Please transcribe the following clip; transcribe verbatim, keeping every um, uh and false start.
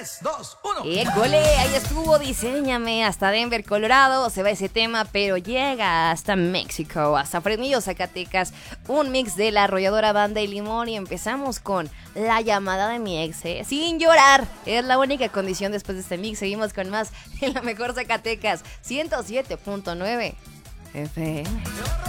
tres, dos, uno. ¡École! Ahí estuvo, diséñame. Hasta Denver, Colorado. Se va ese tema, pero llega hasta México, hasta Fresnillo, Zacatecas. Un mix de la arrolladora Banda y Limón. Y empezamos con La llamada de mi ex, ¿eh? Sin llorar. Es la única condición después de este mix. Seguimos con más en la mejor Zacatecas ciento siete punto nueve F M.